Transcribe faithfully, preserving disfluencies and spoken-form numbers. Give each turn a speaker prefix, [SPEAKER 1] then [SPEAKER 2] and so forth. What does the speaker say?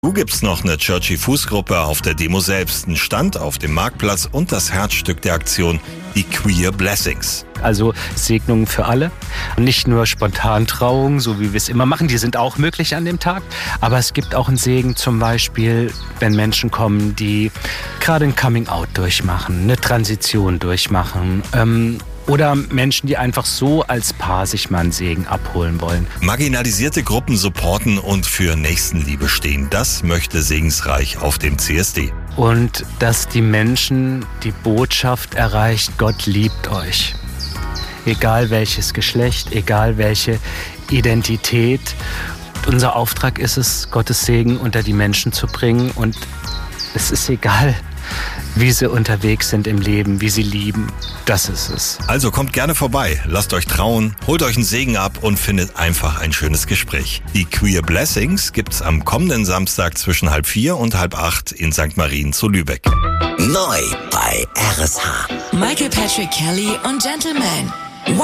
[SPEAKER 1] Du gibt's noch eine Churchy Fußgruppe auf der Demo selbst, einen Stand auf dem Marktplatz und das Herzstück der Aktion, die Queer Blessings.
[SPEAKER 2] Also Segnungen für alle. Nicht nur Spontantrauungen, so wie wir es immer machen, die sind auch möglich an dem Tag. Aber es gibt auch einen Segen zum Beispiel, wenn Menschen kommen, die gerade ein Coming-out durchmachen, eine Transition durchmachen. Ähm, Oder Menschen, die einfach so als Paar sich mal einen Segen abholen wollen.
[SPEAKER 1] Marginalisierte Gruppen supporten und für Nächstenliebe stehen. Das möchte Segensreich auf dem C S D.
[SPEAKER 2] Und dass die Menschen die Botschaft erreicht, Gott liebt euch. Egal welches Geschlecht, egal welche Identität. Unser Auftrag ist es, Gottes Segen unter die Menschen zu bringen. Und es ist egal, wie sie unterwegs sind im Leben, wie sie lieben. Das ist es.
[SPEAKER 1] Also kommt gerne vorbei, lasst euch trauen, holt euch einen Segen ab und findet einfach ein schönes Gespräch. Die Queer Blessings gibt's am kommenden Samstag zwischen halb vier und halb acht in Sankt Marien zu Lübeck.
[SPEAKER 3] Neu bei R S H.
[SPEAKER 4] Michael Patrick Kelly und Gentleman.